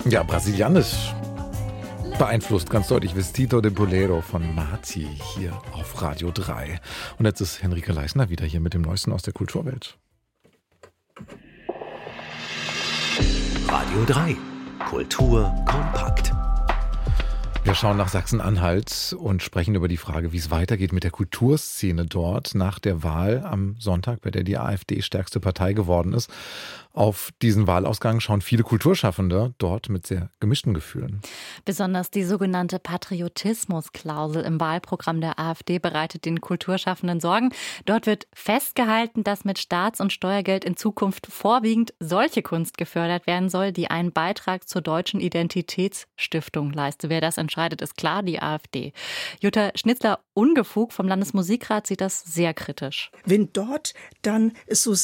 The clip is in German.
Ja, brasilianisch beeinflusst ganz deutlich Vestido de Bolero von Marti hier auf Radio 3. Und jetzt ist Henrike Leisner wieder hier mit dem Neuesten aus der Kulturwelt. Radio 3. Kultur kompakt. Wir schauen nach Sachsen-Anhalt und sprechen über die Frage, wie es weitergeht mit der Kulturszene dort nach der Wahl am Sonntag, bei der die AfD stärkste Partei geworden ist. Auf diesen Wahlausgang schauen viele Kulturschaffende dort mit sehr gemischten Gefühlen. Besonders die sogenannte Patriotismusklausel im Wahlprogramm der AfD bereitet den Kulturschaffenden Sorgen. Dort wird festgehalten, dass mit Staats- und Steuergeld in Zukunft vorwiegend solche Kunst gefördert werden soll, die einen Beitrag zur deutschen Identitätsstiftung leistet. Wer das entscheidet, ist klar die AfD. Jutta Schnitzler-Ungefug vom Landesmusikrat sieht das sehr kritisch. Wenn dort dann so